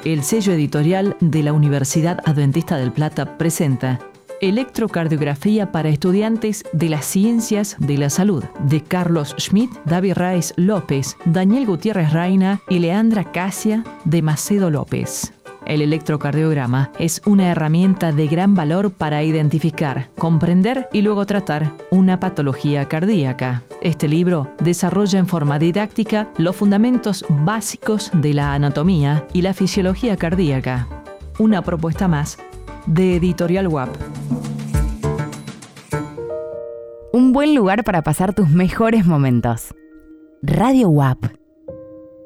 El sello editorial de la Universidad Adventista del Plata presenta Electrocardiografía para estudiantes de las ciencias de la salud, de Carlos Schmidt, David Reis López, Daniel Gutiérrez Reina y Leandra Casia de Macedo López. El electrocardiograma es una herramienta de gran valor para identificar, comprender y luego tratar una patología cardíaca. Este libro desarrolla en forma didáctica los fundamentos básicos de la anatomía y la fisiología cardíaca. Una propuesta más de Editorial WAP. Un buen lugar para pasar tus mejores momentos. Radio WAP.